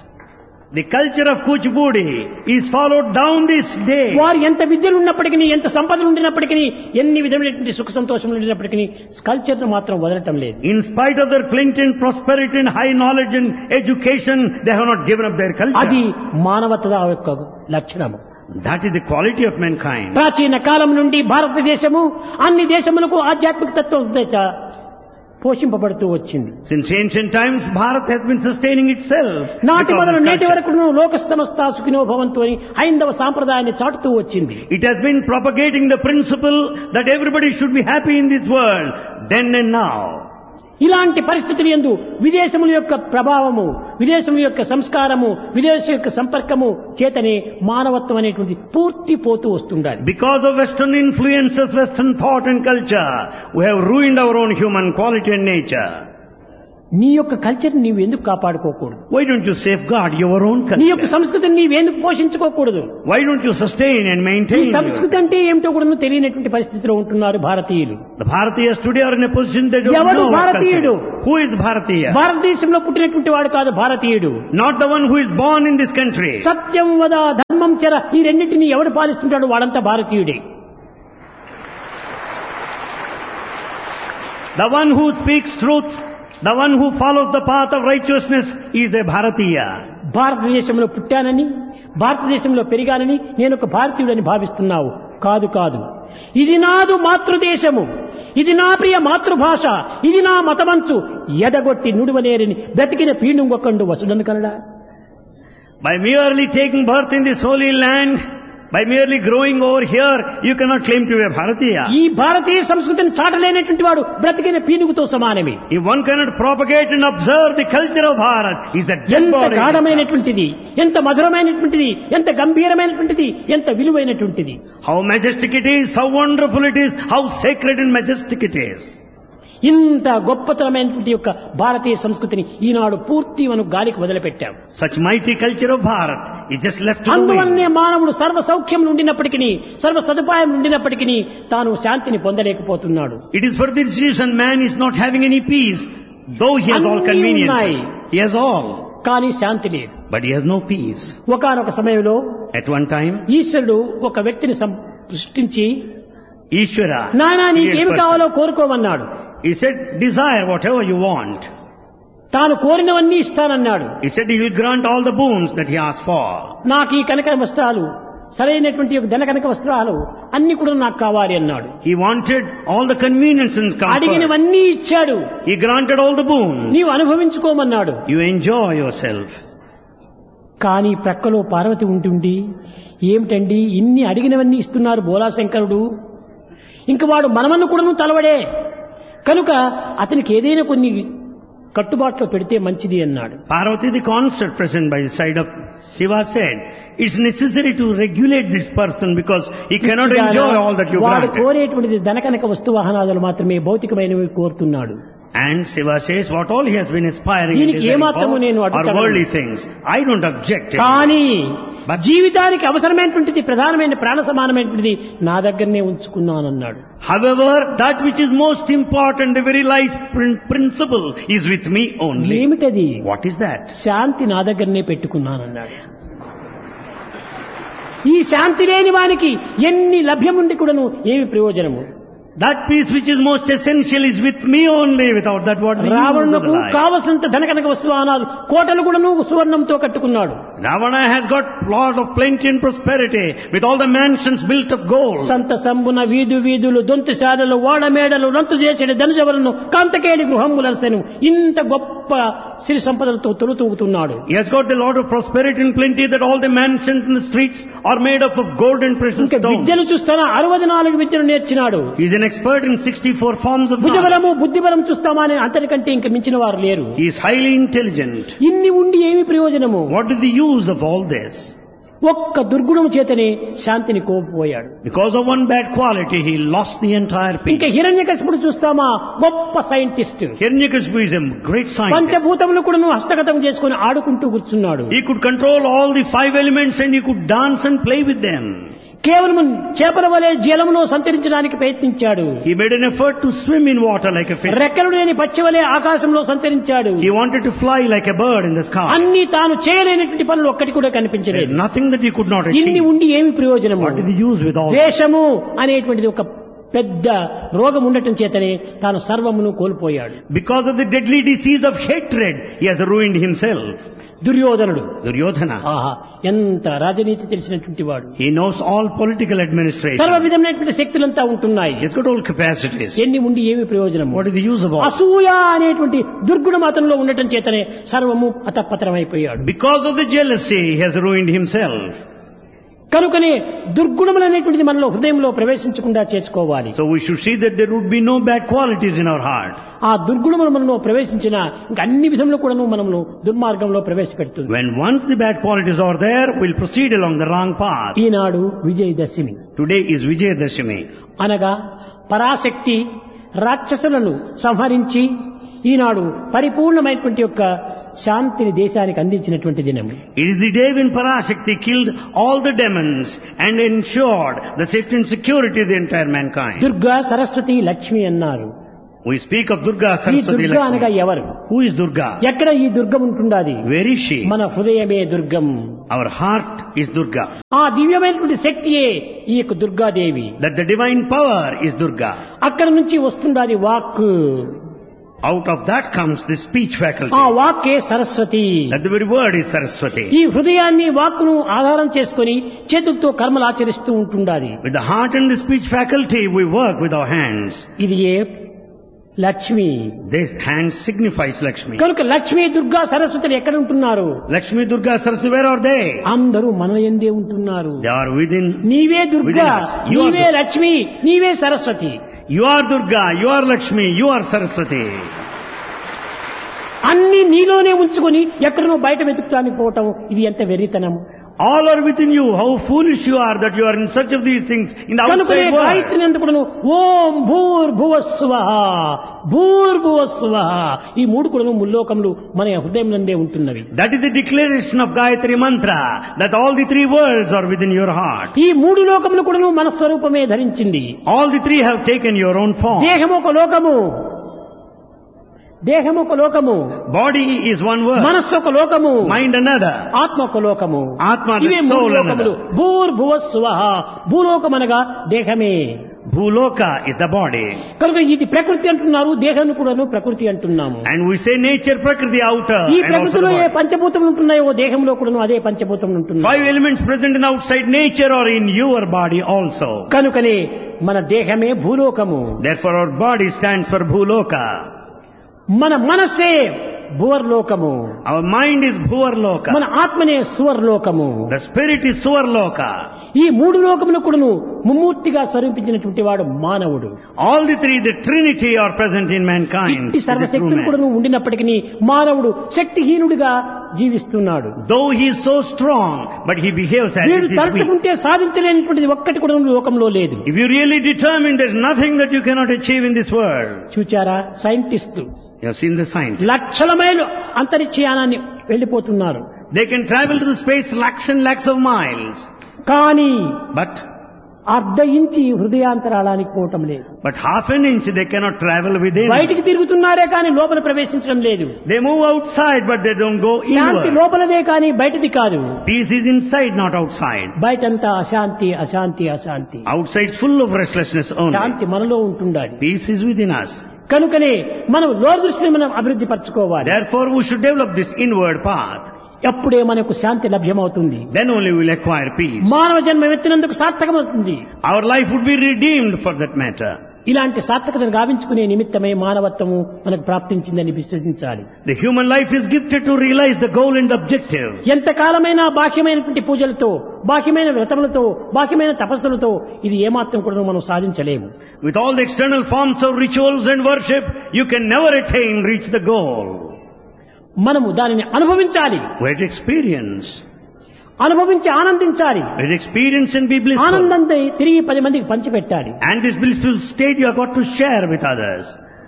Speaker 2: The culture of Kuchipudi is followed down this day.
Speaker 1: వారు ఎంత విద్యలు ఉన్నప్పటికీ, ఎంత సంపదలు ఉండినప్పటికీ, ఎన్ని విధమైనటువంటి సుఖ సంతోషములు ఉండినప్పటికీ కల్చర్ ను మాత్రం వదలటం లేదు.
Speaker 2: In spite of their plenty and prosperity and high knowledge and education, they have not given up their culture.
Speaker 1: అది మానవత యొక్క లక్షణము.
Speaker 2: That is the quality of mankind.
Speaker 1: ప్రాచీన కాలం నుండి భారతదేశము అన్ని దేశములకు ఆధ్యాత్మిక తత్వం పోషింపబడుతూ వచ్చింది.
Speaker 2: Since ancient times, Bharat has been sustaining itself.
Speaker 1: నాటి
Speaker 2: because
Speaker 1: మొదలు
Speaker 2: of
Speaker 1: నేటి
Speaker 2: culture.
Speaker 1: వరకు లోక సమస్త సుఖినో భవంతు అని హైందవ సాంప్రదాయాన్ని చాటుతూ వచ్చింది.
Speaker 2: It has been propagating the principle that everybody should be happy in this world, then and now.
Speaker 1: ఇలాంటి పరిస్థితులు యందు విదేశముల యొక్క ప్రభావము, విదేశముల యొక్క సంస్కారము, విదేశం యొక్క సంపర్కము చేతనే మానవత్వం అనేటువంటి పూర్తి పోతూ వస్తుండాలి.
Speaker 2: Because of Western influences, Western thought and culture, we have ruined our own human quality and nature.
Speaker 1: నీ యొక్క కల్చర్ నీవు ఎందుకు కాపాడుకోకూడదు?
Speaker 2: Why don't you safeguard your own
Speaker 1: నీ యొక్క
Speaker 2: culture?
Speaker 1: సంస్కృతిని నీవెందుకు పోషించుకోకూడదు?
Speaker 2: Why don't you sustain and
Speaker 1: ఈ
Speaker 2: maintain
Speaker 1: సంస్కృతి
Speaker 2: your...
Speaker 1: అంటే ఏమిటో కూడా తెలియనటువంటి పరిస్థితిలో ఉంటున్నారు భారతీయులు.
Speaker 2: The Bharatiyas today are in a position they don't
Speaker 1: ఎవడు
Speaker 2: know what culture
Speaker 1: భారతీయుడు?
Speaker 2: is. Who is Bharatiya?
Speaker 1: భారతదేశంలో పుట్టినటువంటి వాడు కాదు భారతీయుడు.
Speaker 2: Not the one who is born in this country.
Speaker 1: సత్యం వద ధర్మం చర ఈ రెండింటిని ఎవడు పాలిస్తుంటాడు వాడంతా భారతీయుడే.
Speaker 2: The one who speaks truth, the one who follows the path of righteousness is a Bharatiya.
Speaker 1: భారతదేశంలో పుట్టానని, భారతదేశంలో పెరిగానని నేను ఒక భారతీయుడని భావిస్తున్నావు. కాదు కాదు, ఇది నాదు మాతృదేశము, ఇది నా ప్రియ మాతృభాష, ఇది నా మతమంచు ఎదగొట్టి నుడువనేరని బ్రతికిన పీనుంగొకండు వసుడను కలడా.
Speaker 2: By merely taking birth in this holy land, By merely growing over here, you cannot claim to be a Bharatiya.
Speaker 1: ఈ భారతీయ సంస్కృతిని చాటలేనటువంటి వాడు బ్రతికిన పీనుగుతో సమానమే.
Speaker 2: If one cannot propagate and observe the culture of Bharat, is that dead
Speaker 1: ఎంత
Speaker 2: body.
Speaker 1: గాఢమైనటువంటిది, ఎంత మధురమైనటువంటిది, ఎంత గంభీరమైనటువంటిది, ఎంత విలువైనటువంటిది.
Speaker 2: How majestic it is, how wonderful it is, how sacred and majestic it is.
Speaker 1: ఇంత గొప్పతనమైనటువంటి యొక్క భారతీయ సంస్కృతిని ఈనాడు పూర్తి మనం గాలికి వదిలిపెట్టాం.
Speaker 2: Such mighty culture of Bharat is just left to the
Speaker 1: అందువల్లనే
Speaker 2: wind.
Speaker 1: మానవుడు సర్వ సౌఖ్యం ఉండినప్పటికీ, సర్వ సదుపాయం ఉండినప్పటికీ తాను శాంతిని పొందలేకపోతున్నాడు.
Speaker 2: It is for this reason man is not having any peace, though he has all
Speaker 1: అన్నీ
Speaker 2: conveniences.
Speaker 1: ఉన్నాయి.
Speaker 2: He has all,
Speaker 1: కానీ శాంతి లేదు.
Speaker 2: but he has no peace.
Speaker 1: ఒకానొక సమయంలో
Speaker 2: At one time,
Speaker 1: ఈశ్వరుడు ఒక వ్యక్తిని సృష్టించి
Speaker 2: Ishvara,
Speaker 1: నానా నీకేమి
Speaker 2: created person.
Speaker 1: కావాలో కోరుకోమన్నాడు.
Speaker 2: He said, desire whatever you want.
Speaker 1: తాను కోరినవన్నీ ఇస్తానన్నాడు.
Speaker 2: He said he will grant all the boons that he asked for.
Speaker 1: నాకు ఈ కనక వస్త్రాలు, సరైనటువంటి ధన కనక వస్త్రాలు అన్ని కూడా నాకు కావాలి అన్నాడు.
Speaker 2: He wanted all the convenience and comfort.
Speaker 1: అడిగినవన్నీ ఇచ్చాడు.
Speaker 2: He granted all the boons.
Speaker 1: నీవు అనుభవించుకోమన్నాడు.
Speaker 2: You enjoy yourself.
Speaker 1: కానీ ప్రక్కలో పార్వతి ఉంటుండి, ఏమిటండి ఇన్ని అడిగినవన్నీ ఇస్తున్నారు బోలాశంకరుడు, ఇంక వాడు మనమన్ను కూడాను తలవడే, కనుక అతనికి ఏదైనా కొన్ని కట్టుబాట్లో పెడితే మంచిది అన్నాడు.
Speaker 2: Parvati, the consort present by the side of Shiva, said, it's necessary to regulate this person because he cannot enjoy all that you
Speaker 1: వాడు
Speaker 2: granted.
Speaker 1: కోరేటువంటిది ధనకనక వస్తు వాహనాదులు మాత్రమే, భౌతికమైనవి కోరుతున్నాడు.
Speaker 2: And Shiva says, what all he has been aspiring and
Speaker 1: దీనికి
Speaker 2: desiring
Speaker 1: ఏమాత్రము నేను
Speaker 2: for are
Speaker 1: అడ్డుపడను.
Speaker 2: worldly things. I don't object.
Speaker 1: కానీ
Speaker 2: But-
Speaker 1: జీవితానికి అవసరమైనటువంటిది, ప్రధానమైన ప్రాణ సమానమైనటువంటిది నా దగ్గరనే ఉంచుకున్నానన్నాడు.
Speaker 2: However, that which is most important, the very life principle is with me only.
Speaker 1: ఏమిటది?
Speaker 2: What is that?
Speaker 1: శాంతి నా దగ్గరనే పెట్టుకున్నానన్నాడు. ఈ శాంతి లేని వానికి ఎన్ని లభ్యముండి కూడాను ఏమి ప్రయోజనము?
Speaker 2: That peace which is most essential is with me only. Without that, what the use of the
Speaker 1: రావణులకు
Speaker 2: life?
Speaker 1: కావలసినంత ధనకనక వస్తువానాలు కోటలు కూడాను సువర్ణంతో కట్టుకున్నాడు.
Speaker 2: Ravana has got lot of plenty and prosperity with all the mansions built of gold.
Speaker 1: సంత సంబున వీధు వీధులు దొంతుశాలలు ఓడమేడలు నంతు చేసేడు ధనుజవలను కాంతకేడి గృహములసెను, ఇంత గొప్ప సిరి సంపదలతో తొలుతూగుతున్నాడు.
Speaker 2: He has got a lot of prosperity and plenty that all the mansions in the streets are made up of gold and precious
Speaker 1: ఇంకా
Speaker 2: stones.
Speaker 1: విద్యను చూస్తానా 64 విద్యను నేర్చినాడు.
Speaker 2: He is an expert in 64 forms of knowledge.
Speaker 1: భుజబలము బుద్ధిబలం చూస్తామా అని అంతటికంటే ఇంక మించిన వారు లేరు.
Speaker 2: He is highly intelligent.
Speaker 1: ఇన్ని ఉండి ఏమి ప్రయోజనము?
Speaker 2: What is the use of all this?
Speaker 1: ఒక్క దుర్గుణము చేతనే శాంతిని కోల్పోయాడు.
Speaker 2: Because of one bad quality, he lost the entire
Speaker 1: ఇంకా
Speaker 2: peace.
Speaker 1: హిరణ్యకశిపుడు చూస్తామా, గొప్ప scientist,
Speaker 2: Hiranyakashipu is a great scientist.
Speaker 1: పంచభూతములు కూడా హస్తగతం చేసుకుని ఆడుకుంటూ కూర్చున్నాడు.
Speaker 2: He could control all the 5 elements and he could dance and play with them.
Speaker 1: కేవలం చేపల వలె జలములో సంచరించడానికి ప్రయత్నించాడు.
Speaker 2: He made an effort to swim in water like a fish.
Speaker 1: రెక్కలు లేని పక్షి వలె ఆకాశంలో సంచరించాడు.
Speaker 2: He wanted to fly like a bird in the sky.
Speaker 1: అన్ని తాను చేయలేనటువంటి పనులు ఒక్కటి కూడా
Speaker 2: There is
Speaker 1: కనిపించలేదు.
Speaker 2: nothing that he could not
Speaker 1: ఇన్ని
Speaker 2: achieve.
Speaker 1: ఉండి ఏమి ప్రయోజనము?
Speaker 2: What is the use with all this?
Speaker 1: ద్వేషము అనేటువంటిది ఒక పెద్ద రోగం ఉండటం చేతనే తాను సర్వమును కోల్పోయాడు.
Speaker 2: Because of the deadly disease of hatred, he has ruined himself.
Speaker 1: దుర్యోధనుడు,
Speaker 2: Duryodhana.
Speaker 1: ఆహా ఎంత రాజనీతి తెలిసినటువంటి వాడు,
Speaker 2: He knows all political administration.
Speaker 1: సర్వ విధమైనటువంటి శక్తులంతా ఉంటున్నాయి.
Speaker 2: He's got all capacities.
Speaker 1: ఎన్ని ఉండి ఏమి ప్రయోజనము?
Speaker 2: What is the use of all?
Speaker 1: అసూయ అనేటువంటి దుర్గుణం అతనిలో ఉండటం చేతనే సర్వము అతపతరమైపోయాడు.
Speaker 2: Because of the jealousy, he has ruined himself.
Speaker 1: కనుకనే దుర్గుణములు అనేటువంటిది మనలో హృదయంలో ప్రవేశించకుండా చేసుకోవాలి.
Speaker 2: So we should see that there would be no bad qualities in our heart.
Speaker 1: ఆ దుర్గుణములు మనలో ప్రవేశించిన ఇంకా అన్ని విధంలో కూడాను మనము దుర్మార్గంలో ప్రవేశపెడుతుంది.
Speaker 2: When once the bad qualities are there, we'll proceed along the wrong path.
Speaker 1: Eenadu Vijayadashami
Speaker 2: Today is Vijayadashami.
Speaker 1: అనగా పరాశక్తి రాక్షసులను సంహరించి ఈనాడు పరిపూర్ణమైనటువంటి యొక్క శాంతిని దేశానికి అందించినటువంటి దినము.
Speaker 2: It is the day when Parashakti killed all the demons and ensured the safety and security of the entire mankind.
Speaker 1: Durga Saraswati Lakshmi అన్నారు.
Speaker 2: We speak of Durga,
Speaker 1: ఈ
Speaker 2: Saraswati,
Speaker 1: దుర్గా అనగా
Speaker 2: Lakshmi.
Speaker 1: ఎవరు?
Speaker 2: Who is Durga?
Speaker 1: ఎక్కడ ఈ దుర్గం ఉంటుండాది?
Speaker 2: Where is she?
Speaker 1: మన హృదయమే దుర్గం.
Speaker 2: Our heart is Durga.
Speaker 1: ఆ దివ్యమైనటువంటి శక్తియే ఈ యొక్క Durgadevi.
Speaker 2: That the divine power is Durga.
Speaker 1: అక్కడ నుంచి వస్తుండాది walk.
Speaker 2: Out of that comes the speech faculty.
Speaker 1: ఆ వాక్కే Saraswati.
Speaker 2: That the very word is Saraswati.
Speaker 1: ఈ హృదయాన్ని వాక్కును ఆధారం చేసుకొని చేతులతో కర్మలు ఆచరిస్తూ ఉంటుండాలి.
Speaker 2: With the heart and the speech faculty, we work with our hands.
Speaker 1: ఇది ఏ Lakshmi.
Speaker 2: This hand signifies Lakshmi.
Speaker 1: కనుక లక్ష్మి, దుర్గా, సరస్వతులు ఎక్కడ ఉంటున్నారు?
Speaker 2: Lakshmi, Durga, Saraswati, where are they?
Speaker 1: అందరూ మన యందే ఉంటున్నారు.
Speaker 2: They are within.
Speaker 1: నీవే Durga,
Speaker 2: within us. You are
Speaker 1: నీవే లక్ష్మి, నీవే Saraswati.
Speaker 2: You are Durga, you are Lakshmi, you are Saraswati.
Speaker 1: అన్ని నీలోనే ఉంచుకొని ఎక్కడనో బయట వెతుకుతానికి పోవటం ఇది ఎంత వెర్రితనం.
Speaker 2: All are within you. How foolish you are that you are in search of these things in the
Speaker 1: కనుకనే
Speaker 2: outside world.
Speaker 1: గాయత్రి ఎందుకును ఓం భూర్భువస్వః భూర్భువస్వః ఈ మూడు కూడా ముల్లోకములు మన హృదయం నందే ఉంటున్నవి.
Speaker 2: That is the declaration of Gayatri mantra, that all the three worlds are within your heart.
Speaker 1: ఈ మూడు లోకములు కూడా మన స్వరూపమే ధరించింది.
Speaker 2: All the three have taken your own form.
Speaker 1: దేహము ఒక లోకము, దేహము ఒక లోకము,
Speaker 2: Body is one world.
Speaker 1: మనస్సు ఒక లోకము,
Speaker 2: Mind another.
Speaker 1: ఆత్మ ఒక లోకము.
Speaker 2: Atma,
Speaker 1: ఇవే
Speaker 2: the
Speaker 1: మూడు
Speaker 2: soul
Speaker 1: లోకములు.
Speaker 2: another.
Speaker 1: భూర్భువస్వః భూలోకమనగా దేహమే.
Speaker 2: Bhuloka is the body.
Speaker 1: కనుక ఇది ప్రకృతి అంటున్నారు, దేహాన్ని కూడాను ప్రకృతి అంటున్నాము.
Speaker 2: And we say nature, Prakriti, outer.
Speaker 1: ఈ
Speaker 2: And also the
Speaker 1: ప్రకృతిలో ఏ
Speaker 2: body.
Speaker 1: పంచభూతములు ఉంటున్నాయో దేహంలో కూడాను అదే పంచభూతములు ఉంటున్నాయి.
Speaker 2: 5 elements present in the outside nature are in your body also.
Speaker 1: కనుకనే మన దేహమే భూలోకము,
Speaker 2: Therefore our body stands for Bhuloka.
Speaker 1: మన మనస్సే భువర్లోకము,
Speaker 2: Our mind is Bhuvarloka.
Speaker 1: మన ఆత్మనే సువర్లోకము.
Speaker 2: The spirit is Suvarloka.
Speaker 1: ఈ మూడు లోకములు కూడాను ముమ్మూర్తిగా స్వరూపించినటువంటి వాడు మానవుడు.
Speaker 2: All the three, the Trinity, are present in mankind.
Speaker 1: ఇట్టి
Speaker 2: This is true
Speaker 1: సర్వశక్తులు
Speaker 2: man.
Speaker 1: కూడాను ఉండినప్పటికీ మానవుడు శక్తిహీనుడిగా జీవిస్తున్నాడు.
Speaker 2: Though he is so strong, but he behaves as
Speaker 1: వీడు
Speaker 2: if he is weak.
Speaker 1: తలుచుకుంటే సాధించలేనిటువంటిది ఒక్కటి కూడా లోకంలో లేదు.
Speaker 2: If you really determine, there is nothing that you cannot achieve in this world.
Speaker 1: చూచారా, scientist
Speaker 2: You have seen the science.
Speaker 1: లక్షల మైలు అంతరిక్షయానాన్ని వెళ్లిపోతున్నారు.
Speaker 2: They can travel to the space lakhs and lakhs of miles.
Speaker 1: కానీ
Speaker 2: But
Speaker 1: అర్ధ ఇంచి హృదయాంతరాళానికి పోవటం లేదు.
Speaker 2: half an inch they cannot travel within.
Speaker 1: బయటికి తిరుగుతున్నారే కానీ లోపల ప్రవేశించడం లేదు.
Speaker 2: They move outside, but they don't go
Speaker 1: Shanti
Speaker 2: inward.
Speaker 1: లోపలదే కానీ బయటిది కాదు.
Speaker 2: Peace is inside, not outside.
Speaker 1: బయటంతా అశాంతి అశాంతి అశాంతి.
Speaker 2: Outside is full of restlessness only.
Speaker 1: శాంతి మనలో ఉంటుండాలి.
Speaker 2: Peace is within us.
Speaker 1: కనుకనే మనం లోదృష్టిని మనం అభివృద్ధి పరచుకోవాలి.
Speaker 2: Therefore we should develop this inward path.
Speaker 1: అప్పుడే మనకు శాంతి లభ్యమవుతుంది.
Speaker 2: Then only we will acquire peace.
Speaker 1: మానవ జన్మ ఎత్తినందుకు సార్థకమవుతుంది.
Speaker 2: Our life would be redeemed for that matter.
Speaker 1: ఇలాంటి సార్థకతను గావించుకునే నిమిత్తమే మానవత్వము మనకు ప్రాప్తించిందని విశ్వసించాలి.
Speaker 2: The human life is gifted to realize the goal and the objective.
Speaker 1: ఎంతకాలమైనా బాహ్యమైనటువంటి పూజలతో, బాహ్యమైన వ్రతములతో, బాహ్యమైన తపస్సులతో ఇది ఏమాత్రం కూడా మనం సాధించలేము.
Speaker 2: With all the external forms of rituals and worship, you can never reach the goal.
Speaker 1: మనము దానిని అనుభవించాలి,
Speaker 2: We have to experience.
Speaker 1: అనుభవించి ఆనందించాలి.
Speaker 2: We have to experience and be blissful.
Speaker 1: ఆనందంతో తిరిగి 10 మందికి పంచిపెట్టాలి.
Speaker 2: And this blissful state you have got to share with others.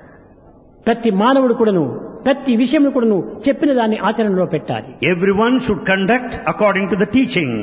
Speaker 1: ప్రతి మానవుడు కూడాను ప్రతి విషయం కూడాను చెప్పిన దాన్ని ఆచరణలో పెట్టాలి.
Speaker 2: Everyone should conduct according to the teaching.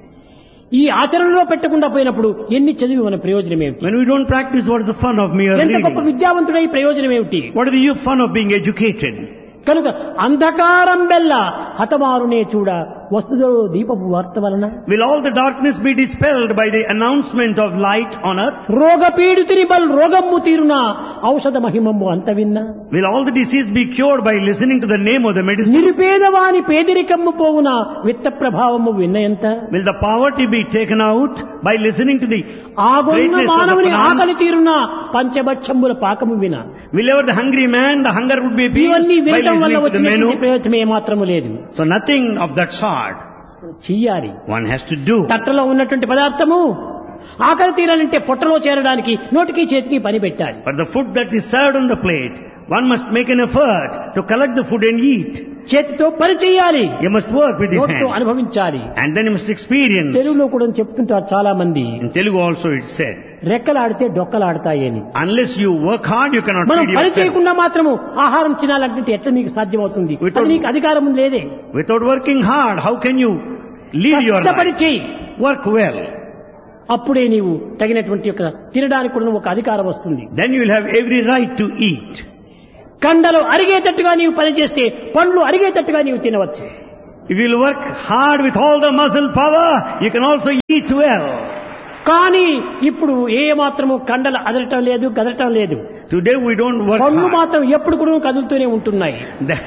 Speaker 1: ఈ ఆచరణలో పెట్టకుండా పోయినప్పుడు ఎన్ని చదివి మన ప్రయోజనం ఏమిటి?
Speaker 2: When we don't practice, what is the fun of mere
Speaker 1: ఎంత గొప్ప
Speaker 2: reading?
Speaker 1: విద్యావంతుడై ప్రయోజనం ఏమిటి?
Speaker 2: What is the fun of being educated?
Speaker 1: కనుక అంధకారం బెల్ల హతమారునే చూడ వస్తుదో దీపపు వార్త వలన.
Speaker 2: Will all the darkness be dispelled by the announcement of light on earth?
Speaker 1: రోగ పీడితుని బల్ రోగమ్ము తీరునా ఔషధ మహిమమ్ము అంత విన్నా.
Speaker 2: Will all the disease be cured by listening to the name of the medicine?
Speaker 1: నిరుపేదవాని పేదరికమ్ము పోవున విత్త ప్రభావము విన్నయంత.
Speaker 2: Will the poverty be taken out by listening to the
Speaker 1: ఆగొన్న
Speaker 2: greatness of
Speaker 1: మానవుని
Speaker 2: the
Speaker 1: ఆకలి
Speaker 2: finance?
Speaker 1: తీరునా పంచభక్షముల పాకము విన.
Speaker 2: Will ever the hungry man, the hunger would be appeased
Speaker 1: ఇవన్నీ
Speaker 2: by
Speaker 1: వినటం వల్ల
Speaker 2: listening to the
Speaker 1: వచ్చినటువంటి
Speaker 2: menu?
Speaker 1: ప్రయోజనం ఏమాత్రము లేదు.
Speaker 2: So nothing of that sort
Speaker 1: చెయ్యాలి.
Speaker 2: one has to do.
Speaker 1: తట్టలో ఉన్నటువంటి పదార్థము ఆకలి తీరాలంటే పొట్టలో చేరడానికి నోటికి చేతికి పని పెట్టాలి.
Speaker 2: But the food that is served on the plate, one must make an effort to collect the food and eat.
Speaker 1: చేతితో పని చెయ్యాలి,
Speaker 2: You must work with his
Speaker 1: నోటితో
Speaker 2: hands.
Speaker 1: అనుభవించాలి.
Speaker 2: And then you must experience.
Speaker 1: తెలుగులో కూడా చెప్తుంటారు చాలా మంది,
Speaker 2: In Telugu also it said,
Speaker 1: రెక్కలాడితే డొక్కలాడతాయని.
Speaker 2: unless you work hard, you cannot
Speaker 1: మనం
Speaker 2: feed
Speaker 1: పని
Speaker 2: yourself.
Speaker 1: చేయకుండా మాత్రము ఆహారం తినాలంటే ఎట్లా నీకు సాధ్యమవుతుంది? అది నీకు అధికారం లేదే.
Speaker 2: Without working hard, how can you live your
Speaker 1: కష్టపడి
Speaker 2: life?
Speaker 1: చెయ్యి,
Speaker 2: Work well.
Speaker 1: అప్పుడే నీవు తగినటువంటి యొక్క తినడానికి కూడా ఒక అధికారం వస్తుంది.
Speaker 2: Then you will have every right to eat.
Speaker 1: కండలు అరిగేటట్టుగా నీవు పని చేస్తే పండ్లు అరిగేటట్టుగా నీవు తినవచ్చు.
Speaker 2: If you will work hard with all the muscle power, you can also eat well.
Speaker 1: కానీ ఇప్పుడు ఏ మాత్రము కండలు అదరటం లేదు, కదలటం లేదు.
Speaker 2: Today we don't work
Speaker 1: పండ్లు
Speaker 2: hard.
Speaker 1: మాత్రం ఎప్పుడు కూడా కదులుతూనే ఉంటున్నాయి.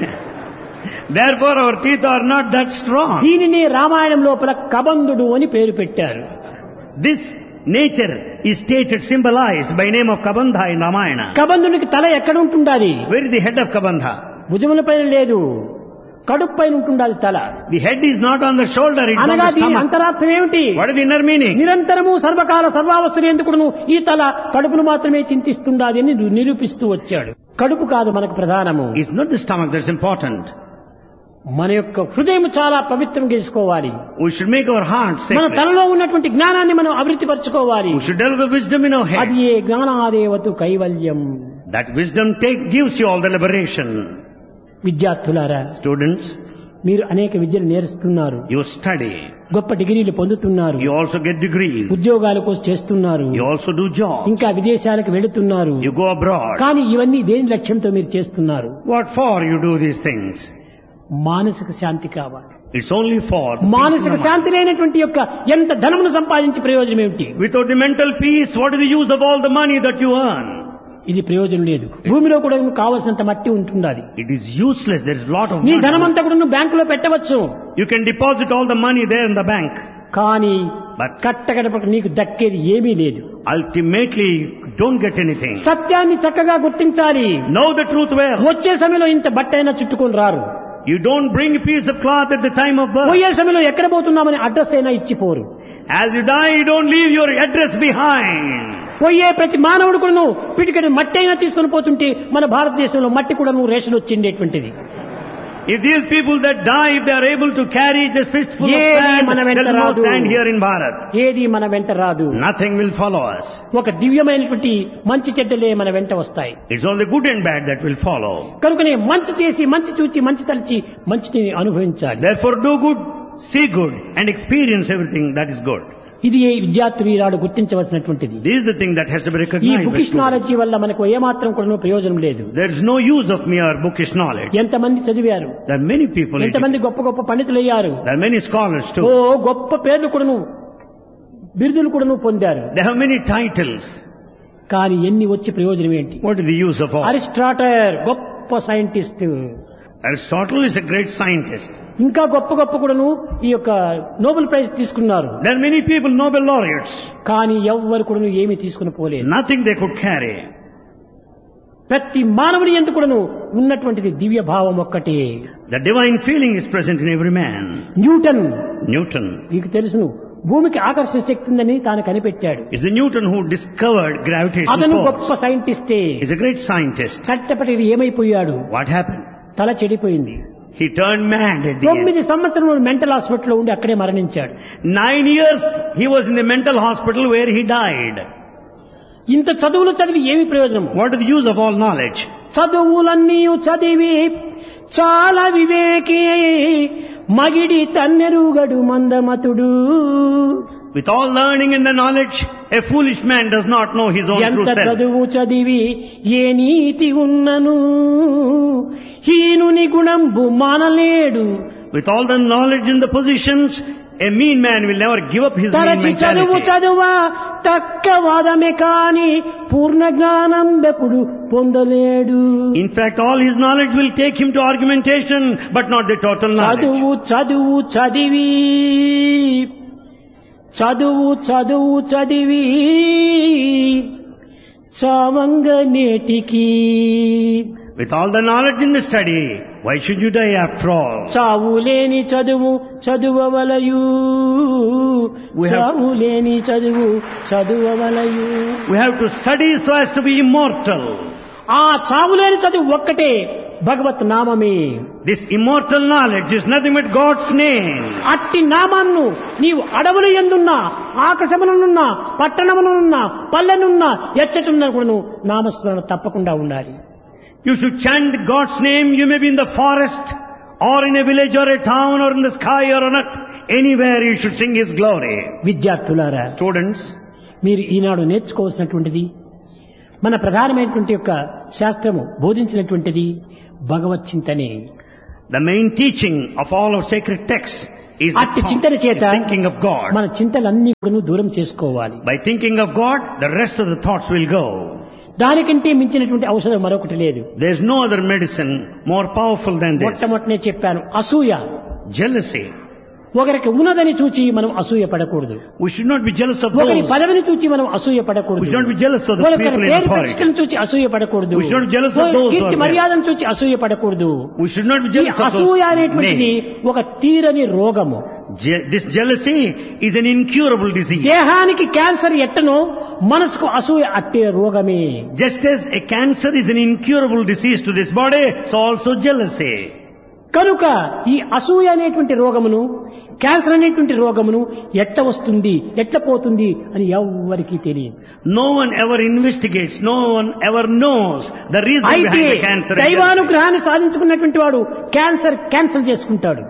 Speaker 2: Therefore our teeth are not that strong.
Speaker 1: దీనిని రామాయణం లోపల కబంధుడు అని పేరు పెట్టారు.
Speaker 2: This Nature is stated, symbolized by name of Kabandha in Ramayana.
Speaker 1: కబంధునికి తల ఎక్కడ ఉంటుండాలి?
Speaker 2: Where is the head of Kabandha?
Speaker 1: భుజముల పైన లేదు, కడుపు పైన ఉంటుండాలి తల.
Speaker 2: The head is not on the shoulder, it's on
Speaker 1: అనగా
Speaker 2: the
Speaker 1: దీని
Speaker 2: stomach.
Speaker 1: అంతరార్థం ఏమిటి?
Speaker 2: What is the inner meaning?
Speaker 1: నిరంతరము సర్వకాల సర్వావస్థలు ఎందుకును ఈ తల కడుపును మాత్రమే చింతిస్తుండాలి అని నిరూపిస్తూ వచ్చాడు. కడుపు కాదు మనకు ప్రధానము.
Speaker 2: It's not the stomach that's important.
Speaker 1: మన యొక్క హృదయం చాలా పవిత్రం చేసుకోవాలి.
Speaker 2: We should make our hearts
Speaker 1: మన
Speaker 2: sacred.
Speaker 1: తలలో ఉన్నటువంటి జ్ఞానాన్ని మనం అభివృద్ధి పరచుకోవాలి.
Speaker 2: We should develop the wisdom in our head.
Speaker 1: అది ఏ జ్ఞానాదేవతు కైవల్యం.
Speaker 2: That wisdom gives you all the liberation.
Speaker 1: విద్యార్థులారా,
Speaker 2: Students,
Speaker 1: మీరు అనేక విద్యలు నేర్చుతున్నారు,
Speaker 2: you study.
Speaker 1: గొప్ప డిగ్రీలు పొందుతున్నారు,
Speaker 2: You also get degrees.
Speaker 1: ఉద్యోగాల కోసం చేస్తున్నారు,
Speaker 2: You also do jobs.
Speaker 1: ఇంకా విదేశాలకు వెళుతున్నారు.
Speaker 2: You go abroad.
Speaker 1: కానీ ఇవన్నీ దేని లక్ష్యంతో మీరు చేస్తున్నారు?
Speaker 2: What for you do these things?
Speaker 1: మానసిక శాంతి కావాలి.
Speaker 2: It's only for the
Speaker 1: మానసిక
Speaker 2: peace of the mind.
Speaker 1: శాంతి లేనటువంటి యొక్క ఎంత ధనమును సంపాదించి ప్రయోజనం ఏమిటి?
Speaker 2: Without the mental peace, what is the use of all the money that you earn?
Speaker 1: ఇది ప్రయోజనం లేదు. భూమిలో కూడా కావలసినంత మట్టి ఉంటుండాలి.
Speaker 2: It is useless. There is a lot of
Speaker 1: నీ
Speaker 2: money.
Speaker 1: ధనమంతా కూడా నువ్వు బ్యాంకులో పెట్టవచ్చు,
Speaker 2: You can deposit all the money there in the bank.
Speaker 1: కానీ
Speaker 2: But
Speaker 1: కట్టగడపట నీకు దక్కేది ఏమీ లేదు.
Speaker 2: ultimately, you don't get anything.
Speaker 1: సత్యాన్ని చక్కగా గుర్తించాలి.
Speaker 2: Know the truth well.
Speaker 1: వచ్చే సమయంలో ఇంత బట్ట అయినా చుట్టుకొని రారు.
Speaker 2: You don't bring a piece of cloth at the time of birth.
Speaker 1: పోయే సమయంలో ఎక్కడ పోతున్నామని అడ్రస్ అయినా ఇచ్చిపోరు.
Speaker 2: As you die, you don't leave your address behind.
Speaker 1: పోయే ప్రతి మానవుడు కూడా పిటికడి మట్టి అయినా తీసుకొని పోతుంటే మన భారతదేశంలో మట్టి కూడా ration వచ్చిండేటువంటిది.
Speaker 2: If these people that die, if they are able to carry this fistful of
Speaker 1: ఏది
Speaker 2: sand,
Speaker 1: మన వెంట
Speaker 2: there will
Speaker 1: రాదు.
Speaker 2: not stand here in Bharat.
Speaker 1: ఏది మన వెంట రాదు.
Speaker 2: Nothing will follow us.
Speaker 1: ఒక దివ్యమైనటువంటి మంచి చెడ్డలే మన వెంట వస్తాయి.
Speaker 2: It's only good and bad that will follow.
Speaker 1: కనుకనే మంచి చేసి మంచి చూచి మంచి తలచి మంచిని అనుభవించాలి.
Speaker 2: Therefore, do good, see good, and experience everything that is good.
Speaker 1: ఇది ఏ విద్యార్థులు ఈనాడు గుర్తించవలసినటువంటిది.
Speaker 2: This is the thing that has to be
Speaker 1: ఈ
Speaker 2: recognized by
Speaker 1: bookish
Speaker 2: students.
Speaker 1: Knowledge వల్ల మనకు ఏమాత్రం కూడా ప్రయోజనం లేదు.
Speaker 2: There is no use of mere bookish knowledge.
Speaker 1: ఎంతమంది చదివారు,
Speaker 2: There are many people,
Speaker 1: ఎంతమంది గొప్ప గొప్ప పండితులయ్యారు,
Speaker 2: there are many scholars
Speaker 1: oh
Speaker 2: too.
Speaker 1: గొప్ప పేర్లు కూడాను బిరుదులు కూడాను పొందారు.
Speaker 2: They have many titles.
Speaker 1: కానీ ఎన్ని వచ్చి ప్రయోజనం ఏంటి?
Speaker 2: What is the use of all?
Speaker 1: Aristotle గొప్ప scientist,
Speaker 2: Aristotle is a great scientist.
Speaker 1: ఇంకా గొప్ప గొప్ప కూడాను ఈ యొక్క నోబెల్ ప్రైజ్ తీసుకున్నారు.
Speaker 2: There are many people, Nobel laureates.
Speaker 1: కానీ ఎవ్వరు కూడాను ఏమీ తీసుకుని పోలేదు.
Speaker 2: Nothing they could carry.
Speaker 1: ప్రతి మానవుడి యందు కూడాను ఉన్నటువంటిది దివ్య భావం ఒక్కటే.
Speaker 2: The divine feeling is present in every man.
Speaker 1: Newton,
Speaker 2: Newton.
Speaker 1: మీకు తెలుసును, భూమికి ఆకర్షణ శక్తి ఉందని తాను కనిపెట్టాడు.
Speaker 2: It's the Newton who discovered gravitational
Speaker 1: అతను
Speaker 2: force.
Speaker 1: గొప్ప సైంటిస్టే.
Speaker 2: He's a great scientist.
Speaker 1: కట్టపటి ఏమైపోయాడు?
Speaker 2: What happened?
Speaker 1: తల చెడిపోయింది.
Speaker 2: He turned mad at the end.
Speaker 1: 9 సంవత్సరాలు మెంటల్ హాస్పిటల్లో ఉండి అక్కడే మరణించాడు.
Speaker 2: 9 years he was in the mental hospital where he died.
Speaker 1: ఇంత చదువులు చదివి ఏమి ప్రయోజనం?
Speaker 2: What is the use of all knowledge?
Speaker 1: చదువులన్నీ చదివి చాలా వివేకి మగిడి తన్నెరుగడు మందమతుడు.
Speaker 2: With all learning and the knowledge, a foolish man does not know his own true
Speaker 1: ఎంత
Speaker 2: self.
Speaker 1: చదువు చదివి ఏ నీతి ఉన్నను హీనుని గుణంబు మానలేడు.
Speaker 2: With all the knowledge and the positions, a mean man will never give up his mean
Speaker 1: తరచి చదువు
Speaker 2: mentality.
Speaker 1: చదువా తక్క వాదమే కాని పూర్ణ జ్ఞానం బెప్పుడు పొందలేడు.
Speaker 2: In fact, all his knowledge will take him to argumentation, but not the total knowledge.
Speaker 1: చదువు చదువు చదివి చదువు చదువు చదివి చావంగ నేటికి.
Speaker 2: With all the knowledge in the study, why should you die after all?
Speaker 1: చావు లేని చదువు చదువవలయు, చావు లేని చదువు చదువవలయు.
Speaker 2: We have to study so as to be immortal.
Speaker 1: ఆ చావు లేని చదువు ఒక్కటే భగవత్ నామమే.
Speaker 2: This immortal knowledge is nothing but God's name.
Speaker 1: అట్టి నామాన్ని నీవు అడవుల యందున్నా ఆకాశములనున్నా పట్టణములనున్నా పల్లెనున్నా ఎచ్చటున్నా కూడా నువ్వు నామస్మరణ తప్పకుండా ఉండాలి.
Speaker 2: You should chant God's name. You may be in the forest or in a village or a town or in the sky or on earth. Anywhere you should sing His glory.
Speaker 1: విద్యార్థులారా,
Speaker 2: Students,
Speaker 1: మీరు ఈనాడు నేర్చుకోవాల్సినటువంటిది, మన ప్రధానమైనటువంటి యొక్క శాస్త్రము బోధించినటువంటిది భగవత్ చింతనే.
Speaker 2: the main teaching of all our sacred texts is the
Speaker 1: అట్టి చింతన చేత
Speaker 2: the thinking of God.
Speaker 1: మన చింతలన్నీ కూడా దూరం చేసుకోవాలి.
Speaker 2: By thinking of God, the rest of the thoughts will go.
Speaker 1: దానికంటే మించినటువంటి ఔషధం మరొకటి లేదు.
Speaker 2: There is no other medicine more powerful than this.
Speaker 1: మొట్టమొదటనే చెప్పాను, అసూయ.
Speaker 2: Jealousy.
Speaker 1: ఒకరికి ఉన్నదని చూచి మనం అసూయ పడకూడదు.
Speaker 2: We should not be jealous of
Speaker 1: ఒకరి
Speaker 2: those.
Speaker 1: పదవిని చూచి మనం అసూయ పడకూడదు.
Speaker 2: We should not be jealous of the
Speaker 1: ఒకరి
Speaker 2: people in
Speaker 1: పేరు
Speaker 2: authority.
Speaker 1: ప్రతిష్టను చూచి అసూయ పడకూడదు.
Speaker 2: We should not be jealous of those who
Speaker 1: Keerthi
Speaker 2: are there.
Speaker 1: మర్యాదను చూచి అసూయ పడకూడదు.
Speaker 2: We should not be
Speaker 1: ఈ
Speaker 2: jealous of
Speaker 1: అసూయ
Speaker 2: those
Speaker 1: అనేటువంటిది
Speaker 2: names.
Speaker 1: ఒక తీరని రోగము.
Speaker 2: This jealousy is an incurable disease.
Speaker 1: దేహానికి క్యాన్సర్ ఎట్టనో మనసుకు అసూయ అట్టే రోగమే.
Speaker 2: Just as a cancer is an incurable disease to this body, so also jealousy.
Speaker 1: కనుక ఈ అసూయ అనేటువంటి రోగమును, క్యాన్సర్ అనేటువంటి రోగమును ఎట్ట వస్తుంది, ఎట్ట పోతుంది అని ఎవ్వరికీ తెలియదు.
Speaker 2: No one ever investigates, no one ever knows the reason
Speaker 1: అయితే
Speaker 2: behind the cancer. and jealousy.
Speaker 1: దైవానుగ్రహాన్ని సాధించుకున్నటువంటి వాడు క్యాన్సర్ క్యాన్సల్ చేసుకుంటాడు.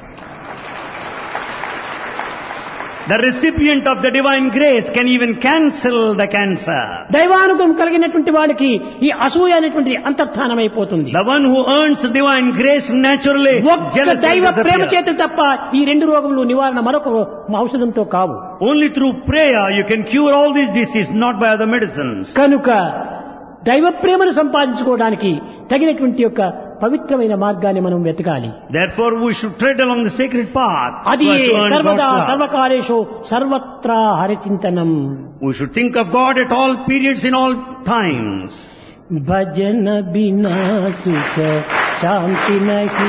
Speaker 2: The recipient of the divine grace can even cancel the cancer.
Speaker 1: దైవానుగ్రహం కలిగినటువంటి వాడికి ఈ అసూయ అనేటువంటి అంతర్ధానమైపోతుంది.
Speaker 2: The one who earns divine grace naturally,
Speaker 1: ఒక్క
Speaker 2: jealousy
Speaker 1: దైవ
Speaker 2: will
Speaker 1: ప్రేమ
Speaker 2: disappear.
Speaker 1: చేత తప్ప ఈ రెండు రోగములు నివారణ మరొక ఔషధంతో కావు.
Speaker 2: Only through prayer you can cure all these diseases, not by other medicines.
Speaker 1: కనుక దైవ ప్రేమను సంపాదించుకోవడానికి తగినటువంటి యొక్క పవిత్రమైన మార్గాన్ని మనం వెతకాలి.
Speaker 2: Therefore we should tread along the sacred path.
Speaker 1: అది
Speaker 2: so as to earn
Speaker 1: సర్వదా
Speaker 2: God's love.
Speaker 1: సర్వకాలేషు సర్వత్రా హరిచింతనం.
Speaker 2: We should think of God at all periods, in all times.
Speaker 1: భజన బినా సుఖ శాంతి నహి